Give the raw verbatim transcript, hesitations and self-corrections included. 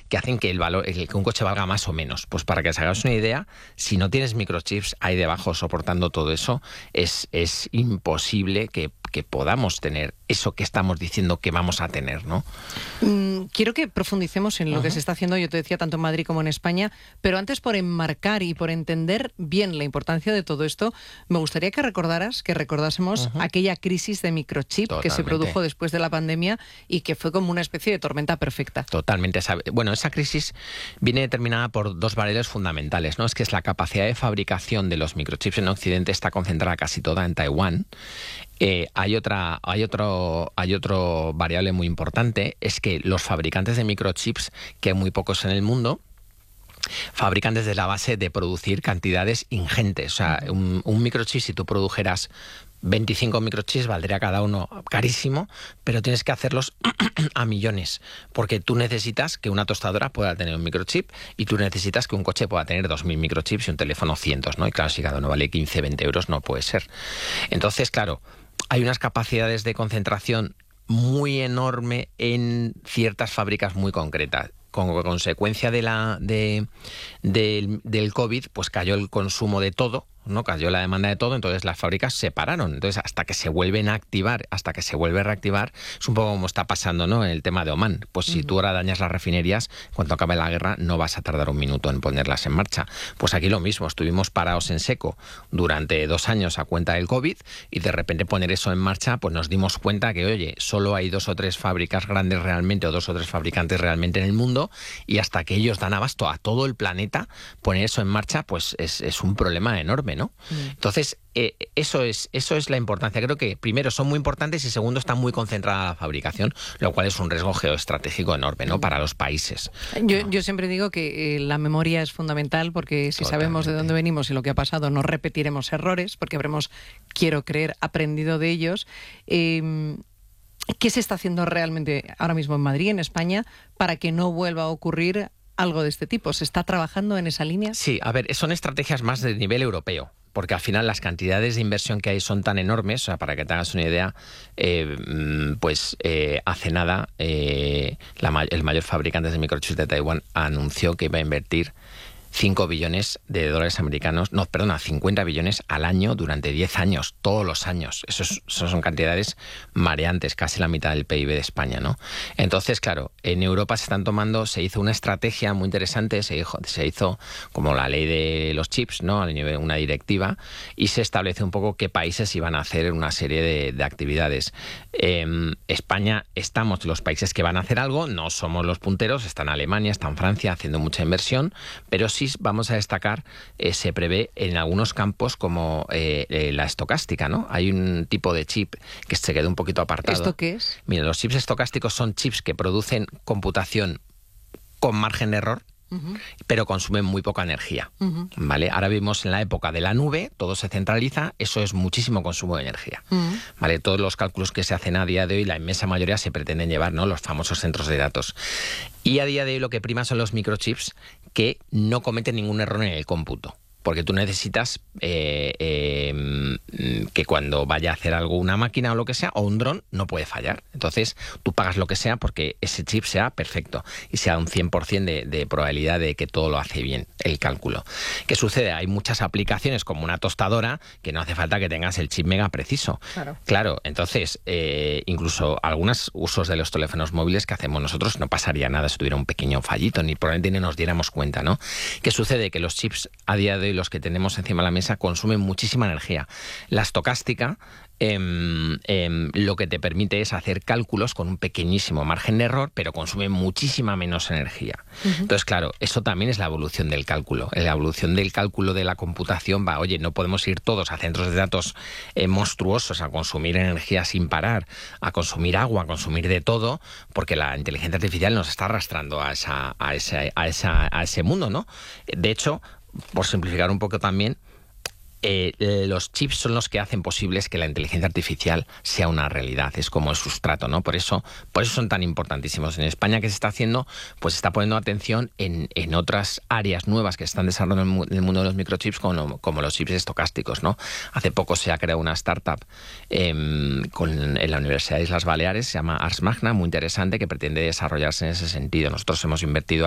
que hacen que el valor, que un coche valga más o menos. Pues para que os hagáis una idea, si no tienes microchips ahí debajo soportando todo eso, es, es imposible que, que podamos tener eso que estamos diciendo que vamos a tener, ¿no? Mm, quiero que profundicemos en lo Ajá. que se está haciendo, yo te decía, tanto en Madrid como en España, pero antes, por enmarcar y por entender bien la importancia de todo esto, me gustaría que recordaras, que recordásemos Ajá. aquella crisis de microchip que se Totalmente. produjo después de la pandemia y que fue como una especie de tormenta perfecta. Totalmente. Bueno, esa crisis viene determinada por dos variables fundamentales, ¿no? Es que es la capacidad de fabricación de los microchips en Occidente está concentrada casi toda en Taiwán. Eh, hay otra, hay otro, hay otro variable muy importante, es que los fabricantes de microchips, que hay muy pocos en el mundo, fabrican desde la base de producir cantidades ingentes. O sea, un, un microchip, si tú produjeras veinticinco microchips, valdría cada uno carísimo, pero tienes que hacerlos a millones, porque tú necesitas que una tostadora pueda tener un microchip y tú necesitas que un coche pueda tener dos mil microchips y un teléfono cientos, ¿no? Y claro, si cada uno vale quince, veinte euros, no puede ser. Entonces, claro, hay unas capacidades de concentración muy enorme en ciertas fábricas muy concretas. Como consecuencia de la de, de, del COVID, pues cayó el consumo de todo, ¿no? Cayó la demanda de todo, entonces las fábricas se pararon. Entonces, hasta que se vuelven a activar, hasta que se vuelve a reactivar, es un poco como está pasando, ¿no?, en el tema de Oman. Pues si uh-huh. tú ahora dañas las refinerías, cuando acabe la guerra no vas a tardar un minuto en ponerlas en marcha. Pues aquí lo mismo, estuvimos parados en seco durante dos años a cuenta del COVID y de repente poner eso en marcha, pues nos dimos cuenta que, oye, solo hay dos o tres fábricas grandes realmente o dos o tres fabricantes realmente en el mundo y hasta que ellos dan abasto a todo el planeta, poner eso en marcha, pues es, es un problema enorme, ¿no? Mm. Entonces, eh, eso es eso es la importancia. Creo que, primero, son muy importantes y, segundo, está muy concentrada la fabricación, lo cual es un riesgo geoestratégico enorme, ¿no?, para los países. Yo, yo siempre digo que eh, la memoria es fundamental porque si Totalmente. sabemos de dónde venimos y lo que ha pasado, no repetiremos errores porque habremos, quiero creer, aprendido de ellos. Eh, ¿Qué se está haciendo realmente ahora mismo en Madrid, en España, para que no vuelva a ocurrir algo de este tipo? ¿Se está trabajando en esa línea? Sí, a ver, son estrategias más de nivel europeo, porque al final las cantidades de inversión que hay son tan enormes. O sea, para que te hagas una idea, eh, pues eh, hace nada eh, la, el mayor fabricante de microchips de Taiwán anunció que iba a invertir cinco billones de dólares americanos, no, perdona, cincuenta billones al año durante diez años, todos los años. Eso, es, eso son cantidades mareantes, casi la mitad del P I B de España, ¿no? Entonces, claro, en Europa se están tomando, se hizo una estrategia muy interesante, se hizo, se hizo como la ley de los chips, ¿no?, a nivel una directiva, y se establece un poco qué países iban a hacer una serie de, de actividades. Eh, España, estamos los países que van a hacer algo, no somos los punteros, están Alemania, están Francia haciendo mucha inversión, pero sí vamos a destacar, eh, se prevé en algunos campos como eh, eh, la estocástica, ¿no? Hay un tipo de chip que se quedó un poquito apartado. ¿Esto qué es? Mira, los chips estocásticos son chips que producen computación con margen de error, uh-huh. pero consumen muy poca energía, uh-huh. ¿vale? Ahora vivimos en la época de la nube, todo se centraliza, eso es muchísimo consumo de energía, uh-huh. ¿vale? Todos los cálculos que se hacen a día de hoy, la inmensa mayoría se pretenden llevar, ¿no?, los famosos centros de datos. Y a día de hoy lo que prima son los microchips que no cometen ningún error en el cómputo. Porque tú necesitas eh, eh, que cuando vaya a hacer algo una máquina o lo que sea, o un dron, no puede fallar. Entonces, tú pagas lo que sea porque ese chip sea perfecto y sea un cien por ciento de, de probabilidad de que todo lo hace bien, el cálculo. ¿Qué sucede? Hay muchas aplicaciones como una tostadora que no hace falta que tengas el chip mega preciso. Claro. Claro, entonces, eh, incluso algunos usos de los teléfonos móviles que hacemos nosotros no pasaría nada si tuviera un pequeño fallito, ni probablemente ni nos diéramos cuenta, ¿no? ¿Qué sucede? Que los chips a día de hoy, los que tenemos encima de la mesa, consumen muchísima energía. La estocástica eh, eh, lo que te permite es hacer cálculos con un pequeñísimo margen de error, pero consume muchísima menos energía. Uh-huh. Entonces, claro, eso también es la evolución del cálculo. La evolución del cálculo de la computación va, oye, no podemos ir todos a centros de datos eh, monstruosos a consumir energía sin parar, a consumir agua, a consumir de todo, porque la inteligencia artificial nos está arrastrando a, esa, a, ese, a, esa, a ese mundo, ¿no? De hecho, por simplificar un poco también, eh, los chips son los que hacen posibles que la inteligencia artificial sea una realidad, es como el sustrato, ¿no? Por eso, por eso son tan importantísimos. En España, ¿qué se está haciendo? Pues se está poniendo atención en, en otras áreas nuevas que se están desarrollando en el mundo de los microchips, como, como los chips estocásticos, ¿no? Hace poco se ha creado una startup eh, con, en la Universidad de Islas Baleares, se llama Ars Magna, muy interesante, que pretende desarrollarse en ese sentido. Nosotros hemos invertido